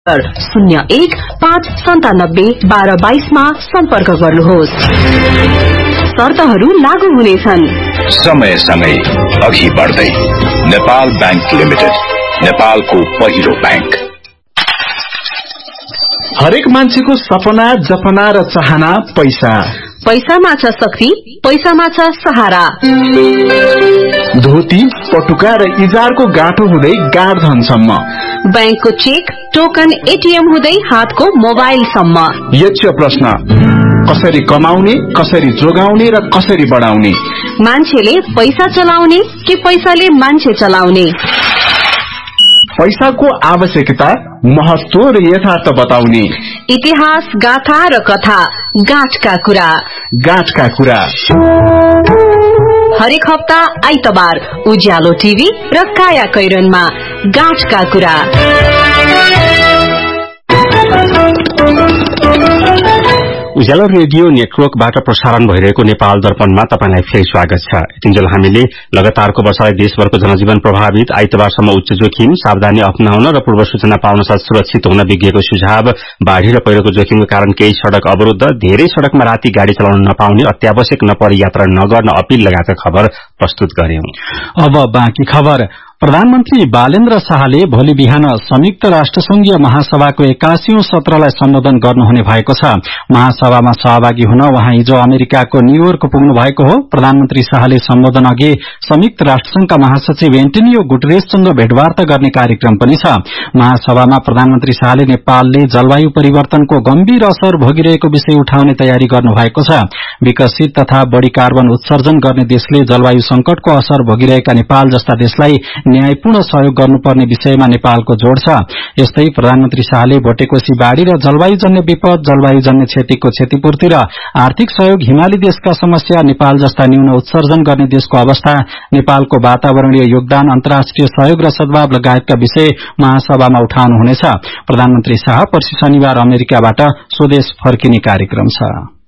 01-597-1222 सम्पर्क गर्नुहोस्। शर्तहरू लागू हुनेछन्। समय सँगै अघि बढ्दै नेपाल बैंक लिमिटेड, नेपालको पहिलो बैंक। हरेक मान्छेको सपना, जपना र चाहना पैसा। पैसामा छ शक्ति, पैसामा छ सहारा। धोती, पटुका र इजारको गाँठो हुँदै गाडधनसम्म, बैंकको चेक, टोकन, एटीएम हुँदै हातको मोबाइलसम्म। यक्ष प्रश्न, कसरी कमाउने, कसरी जोगाउने र कसरी बढाउने? मान्छेले पैसा चलाउने कि पैसाले मान्छे चलाउने? पैसाको आवश्यकता, महत्व र यथार्थ बताउने। इतिहास, गाथा र कथा, गाँठका कुरा। गाँठका कुरा हरेक हप्ता आइतबार उज्यालो टिभी र काया कैरनमा गाँठका कुरा। उज्यालो रेडियो नेटवर्कबाट प्रसारण भइरहेको नेपाल दर्पणमा तपाईलाई फेरि स्वागत छ। यतिन्जेल हामीले लगातारको वर्षाले देशभरको जनजीवन प्रभावित, आइतबारसम्म उच्च जोखिम, सावधानी अपनाउन र पूर्व सूचना पाउन साथ सुरक्षित हुन विज्ञको सुझाव, बाढ़ी र पहिरोको जोखिमको कारण केही सड़क अवरुद्ध, धेरै सड़कमा राति गाड़ी चलाउन नपाउने, अत्यावश्यक नपरे यात्रा नगर्न अपील लगायतका खबर प्रस्तुत गर्यौं। अब बाँकी खबर। प्रधानमन्त्री बालेन्द्र शाहले भोलि बिहान संयुक्त राष्ट्रसंघीय महासभाको 81औं सत्रलाई सम्बोधन गर्नुहुने भएको छ। महासभामा सहभागी हुन उहाँ हिजो अमेरिकाको न्यूयोर्क पुग्नु भएको हो। प्रधानमन्त्री शाहले सम्बोधन अघि संयुक्त राष्ट्रसंघका महासचिव एन्टोनियो गुटेरेससँग भेटवार्ता गर्ने कार्यक्रम पनि छ। महासभामा प्रधानमन्त्री शाहले नेपालले जलवायु परिवर्तनको गम्भीर असर भोगिरहेको विषय उठाउने तयारी गर्नु भएको छ। विकसित तथा बढ़ी कार्बन उत्सर्जन गर्ने देशले जलवायु संकटको असर भोगिरहेका नेपाल जस्ता देशलाई न्यायपूर्ण सहयोग गर्नुपर्ने विषयमा नेपालको जोड़ छ। यस्तै प्रधानमन्त्री शाहले भोटेकोशी बाढ़ी र जलवायुजन्य विपद, जलवायुजन्य क्षतिको क्षतिपूर्ति र आर्थिक सहयोग, हिमाली देशका समस्या, नेपाल जस्ता न्यून उत्सर्जन गर्ने देशको अवस्था, नेपालको वातावरणीय योगदान, अन्तर्राष्ट्रिय सहयोग र सद्भाव लगायतका विषय महासभामा उठाउनुहुनेछ। प्रधानमन्त्री शाह पर्सि शनिबार अमेरिकाबाट स्वदेश फर्किने कार्यक्रम छ।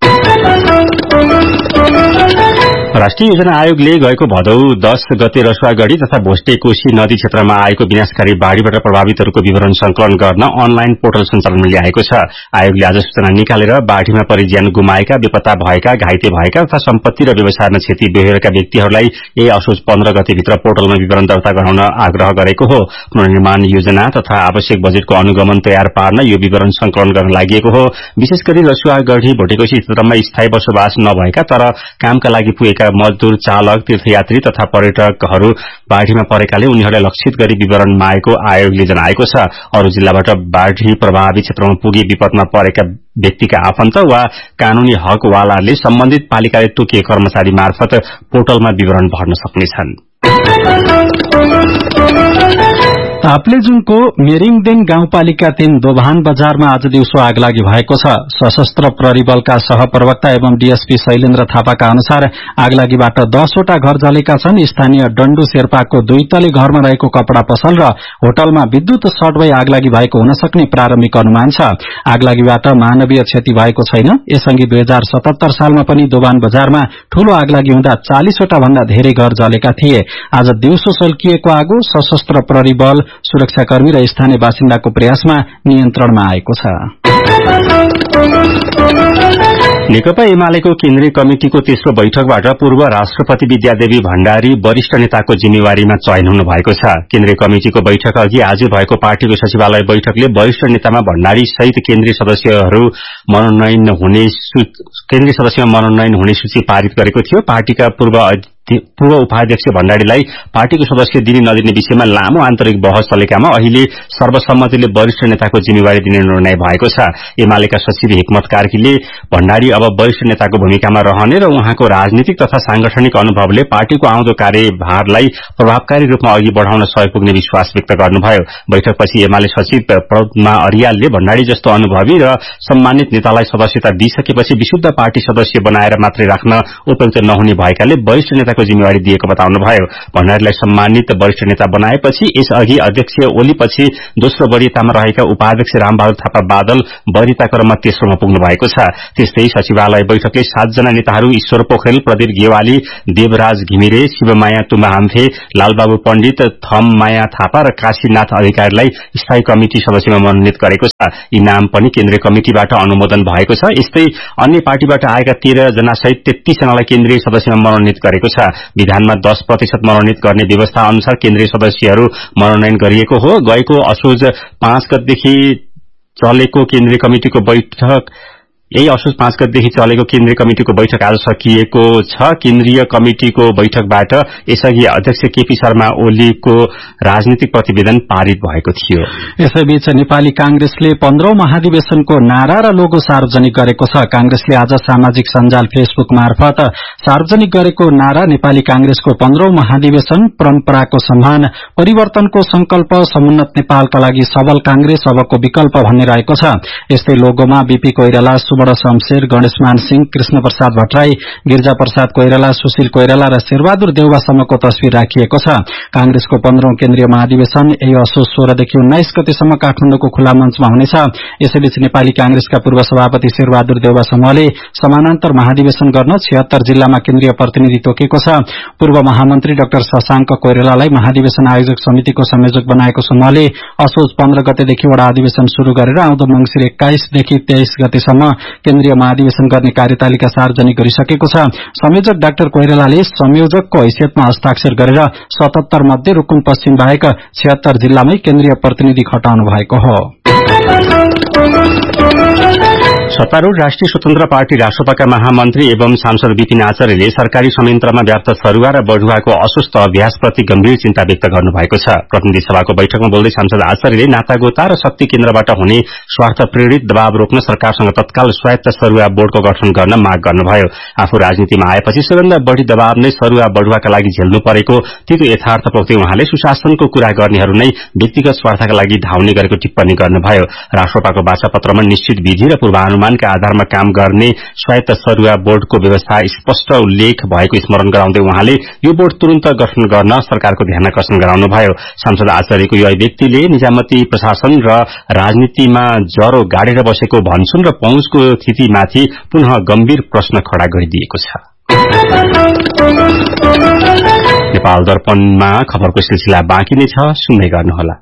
राष्ट्रिय योजना आयोगले गएको भदौ 10 गते रसुवागढ़ी तथा भोटेकोशी नदी क्षेत्रमा आएको विनाशकारी बाढ़ीबाट प्रभावितहरूको विवरण संकलन गर्न अनलाइन पोर्टल सञ्चालनमा ल्याएको छ। आयोगले आज सूचना निकालेर बाढ़ीमा परि ज्यान गुमाएका, बेपत्ता भएका, घाइते भएका तथा सम्पत्ति र व्यवसायमा क्षति बेहोरेका व्यक्तिहरूलाई यही असोज 15 गतेभित्र पोर्टलमा विवरण दर्ता गराउन आग्रह गरेको हो। पुनर्निर्माण योजना तथा आवश्यक बजेटको अनुगमन तयार पार्न यो विवरण संकलन गर्न लागि हो। विशेष गरी रसुवागढ़ी भोटेकोशी क्षेत्रमा स्थायी बसोबास नभएका तर कामका लागि पुगेका मजदूर, चालक, तीर्थयात्री तथा पर्यटकहरू बाढ़ीमा परेकाले उनीहरूलाई लक्षित गरी विवरण मागेको आयोगले जनाएको छ। अरू जिल्लाबाट बाढ़ी प्रभावित क्षेत्रमा पुगी विपदमा परेका व्यक्तिका आफन्त वा कानूनी हकवालाले सम्बन्धित पालिकाले तोकिए कर्मचारी मार्फत पोर्टलमा विवरण भर्न सक्नेछन्। ताप्लेजुङको मेरिङदेन गाउँपालिका 3 दोभान बजारमा आज दिउँसो आगलागी भएको छ। सशस्त्र प्रहरी बलका सहप्रवक्ता एवं डीएसपी शैलेन्द्र थापाका अनुसार आगलागीबाट 10 वटा घर जलेका छन्। स्थानीय डण्डु शेर्पाको 2 तले घरमा रहेको कपड़ा पसल र होटलमा विद्युत सर्ट भई आगलागी भएको हुन सक्ने प्रारम्भिक अनुमान छ। आगलागीबाट मानवीय क्षति भएको छैन। यसअघि 2077 सालमा पनि दोभान बजारमा ठूलो आगलागी हुँदा 40 वटा भन्दा धेरै घर जलेका थिए। आज दिउँसो सल्किएको आगो सशस्त्र प्रहरी बल, सुरक्षाकर्मी र स्थानीय बासिन्दाको प्रयासमा नियन्त्रणमा आएको छ। नेकपा एमालेको केन्द्रीय कमिटिको तेस्रो बैठकबाट पूर्व राष्ट्रपति विद्यादेवी भण्डारी वरिष्ठ नेताको जिम्मेवारीमा चयन हुनु भएको छ। केन्द्रीय कमिटिको बैठक अघि आज भएको पार्टीको सचिवालय बैठकले वरिष्ठ नेतामा भण्डारी सहित केन्द्रीय सदस्यमा मनोनयन हुने सूची पारित गरेको थियो। पार्टीका पूर्व उपाध्यक्ष भण्डारीलाई पार्टीको सदस्य दिने नदिने विषयमा लामो आन्तरिक बहस चलेकामा अहिले सर्वसम्मतिले वरिष्ठ नेताको जिम्मेवारी दिने निर्णय भएको छ। एमालेका सचिव हिक्मत कार्कीले भण्डारी अब वरिष्ठ नेताको भूमिकामा रहने र उहाँको राजनीतिक तथा सांगठनिक अनुभवले पार्टीको आउँदो कार्यभारलाई प्रभावकारी रूपमा अघि बढ़ाउन सहयोग पुग्ने विश्वास व्यक्त गर्नुभयो। बैठकपछि एमाले सचिव पद्मा अर्यालले भण्डारी जस्तो अनुभवी र सम्मानित नेतालाई सदस्यता दिइसकेपछि विशुद्ध पार्टी सदस्य बनाएर मात्रै राख्न उपयुक्त नहुने भएकाले वरिष्ठ नेता व्यवस्थाको जिम्मेवारी दिएको बताउनुभयो। भण्डारीलाई सम्मानित वरिष्ठ नेता बनाएपछि यसअघि अध्यक्ष ओलीपछि दोस्रो वरियतामा रहेका उपाध्यक्ष रामबहादुर थापा बादल वरियता क्रममा तेस्रोमा पुग्नु भएको छ। त्यस्तै सचिवालय बैठकले 7 जना नेताहरू ईश्वर पोखरेल, प्रदीप गेवाली, देवराज घिमिरे, शिवमाया तुम्बाहाम्फे, लालबाबु पण्डित, थममाया थापा र काशीनाथ अधिकारीलाई स्थायी कमिटी सदस्यमा मनोनित गरेको छ। यी नाम पनि केन्द्रीय कमिटिबाट अनुमोदन भएको छ। यस्तै अन्य पार्टीबाट आएका 13 जना सहित 33 जनालाई केन्द्रीय सदस्यमा मनोनित गरेको छ। विधानमा 10% मनोनित गर्ने व्यवस्था अनुसार केन्द्रीय सदस्यहरू मनोनयन गरिएको हो। गएको असोज 5 गतेदेखि चलेको केन्द्रीय कमिटिको बैठक आज सकिएको छ। केन्द्रीय कमिटिको बैठकबाट यसअघि अध्यक्ष केपी शर्मा ओलीको राजनीतिक प्रतिवेदन पारित भएको थियो। यसैबीच नेपाली कांग्रेसले 15औं महाधिवेशनको नारा र लोगो सार्वजनिक गरेको छ। कांग्रेसले आज सामाजिक सञ्जाल फेसबुक मार्फत सार्वजनिक गरेको नारा नेपाली कांग्रेसको 15औं महाधिवेशन परम्पराको सम्मान, परिवर्तनको संकल्प, समुन्नत नेपालका लागि सबल कांग्रेस अबको विकल्प भन्ने रहेको छ। यस्तै लोगोमा बीपी कोइराला, शमशेर, गणेशमान सिंह, कृष्ण प्रसाद भट्टराई, गिरिजा प्रसाद कोइराला, सुशील कोइराला र शेरबहादुर देउवासम्मको तस्विर राखिएको छ। कांग्रेसको 15औं केन्द्रीय महाधिवेशन यही असोज 16 देखि 19 गतेसम्म काठमाडौँको खुला मञ्चमा हुनेछ। यसैबीच नेपाली कांग्रेसका पूर्व सभापति शेरबहादुर देउवा समूहले समानान्तर महाधिवेशन गर्न 76 जिल्लामा केन्द्रीय प्रतिनिधि तोकेको छ। पूर्व महामन्त्री डाक्टर शशांक कोइरालालाई महाधिवेशन आयोजक समितिको संयोजक बनाएको समूहले असोज 15 गतेदेखि वडा अधिवेशन शुरू गरेर आउँदो मंसिर 21 देखि 23 गतेसम्म केन्द्रीय महाधिवेशन गर्ने कार्यतालिका सार्वजनिक गरिसकेको छ। संयोजक डाक्टर कोइरालाले संयोजकको हैसियतमा हस्ताक्षर गरेर 77 मध्ये रुकुम पश्चिम बाहेक 76 जिल्लामै केन्द्रीय प्रतिनिधि खटाउनु भएको हो। सत्तारूढ़ राष्ट्रिय स्वतन्त्र पार्टी राष्ट्रपाका महामन्त्री एवं सांसद विपिन आचार्यले सरकारी संयन्त्रमा व्याप्त सरुवा र बढुवाको अस्वस्थ अभ्यासप्रति गम्भीर चिन्ता व्यक्त गर्नुभएको छ। प्रतिनिधि सभाको बैठकमा बोल्दै सांसद आचार्यले नातागोता र शक्ति केन्द्रबाट हुने स्वार्थ प्रेरित दबाव रोक्न सरकारसँग तत्काल स्वायत्त सरुवा बोर्डको गठन गर्न माग गर्नुभयो। आफू राजनीतिमा आएपछि सबैभन्दा बढ़ी दबाव नै सरुवा बढुवाका लागि झेल्नु परेको तीतो यथार्थ पोख्दै उहाँले सुशासनको कुरा गर्नेहरू नै व्यक्तिगत स्वार्थका लागि धाउने गरेको टिप्पणी गर्नुभयो। राष्ट्रपाको वाचापत्रमा निश्चित विधि र पूर्वानुमानका आधारमा काम गर्ने स्वायत्त सरुवा बोर्डको व्यवस्था स्पष्ट उल्लेख भएको स्मरण गराउँदै उहाँले यो बोर्ड तुरन्त गठन गर्न सरकारको ध्यान आकर्षण गराउनुभयो। सांसद आचार्यको यो व्यक्तिले निजामती प्रशासन र राजनीतिमा जरो गाडेर बसेको भन्छन् र पहुँचको स्थितिमाथि पुनः गम्भीर प्रश्न खड़ा गरिदिएको छ। नेपाल दर्पणमा खबरको सिलसिला बाँकी नै छ, सुन्दै गर्नुहोला।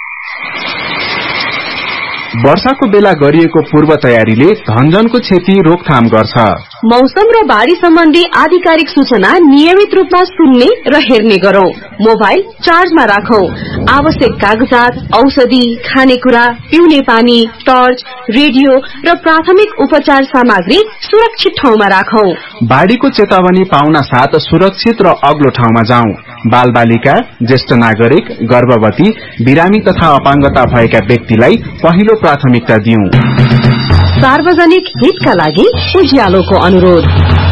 वर्षाको बेला गरिएको पूर्व तयारीले धनजनको क्षति रोकथाम गर्छ। मौसम र बाढ़ी सम्बन्धी आधिकारिक सूचना नियमित रूपमा सुन्ने र हेर्ने गरौं। मोबाइल चार्जमा राखौं। आवश्यक कागजात, औषधि, खानेकुरा, पिउने पानी, टर्च, रेडियो र प्राथमिक उपचार सामग्री सुरक्षित ठाउँमा राखौं। बाढ़ीको चेतावनी पाउन साथ सुरक्षित र अग्लो ठाउँमा जाउँ। बालबालिका, ज्येष्ठ नागरिक, गर्भवती, बिरामी तथा अपाङ्गता भएका व्यक्तिलाई पहिलो प्राथमिकता दिउँ। सार्वजनिक हितका लागि उज्यालोको अनुरोध।